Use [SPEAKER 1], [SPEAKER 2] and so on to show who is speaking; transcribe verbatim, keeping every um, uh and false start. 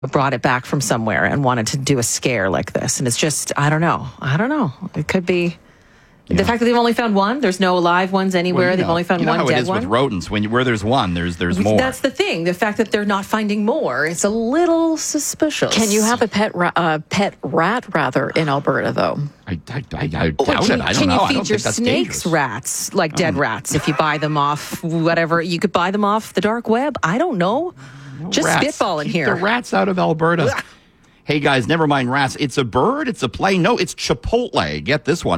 [SPEAKER 1] brought it back from somewhere and wanted to do a scare like this. And it's just, I don't know. I don't know. It could be yeah. the fact that they've only found one. There's no live ones anywhere.
[SPEAKER 2] Well,
[SPEAKER 1] they've
[SPEAKER 2] know,
[SPEAKER 1] only found
[SPEAKER 2] you know
[SPEAKER 1] one
[SPEAKER 2] how
[SPEAKER 1] dead
[SPEAKER 2] it is
[SPEAKER 1] one.
[SPEAKER 2] with rodents. When you, where there's one, there's there's more.
[SPEAKER 1] That's the thing. The fact that they're not finding more, it's a little suspicious.
[SPEAKER 3] Can you have a pet ra- uh, pet rat rather in Alberta though?
[SPEAKER 2] I, I, I, I doubt
[SPEAKER 1] can,
[SPEAKER 2] it. I don't
[SPEAKER 1] can
[SPEAKER 2] know.
[SPEAKER 1] you
[SPEAKER 2] I
[SPEAKER 1] feed
[SPEAKER 2] don't
[SPEAKER 1] your
[SPEAKER 2] think that's
[SPEAKER 1] snakes
[SPEAKER 2] dangerous.
[SPEAKER 1] rats, like dead rats, if you buy them off whatever? You could buy them off the dark web. I don't know.
[SPEAKER 2] No
[SPEAKER 1] Just
[SPEAKER 2] rats.
[SPEAKER 1] spitballing
[SPEAKER 2] Keep
[SPEAKER 1] here.
[SPEAKER 2] the rats out of Alberta. Hey, guys, never mind rats. It's a bird. It's a plane. No, it's Chipotle. Get this one.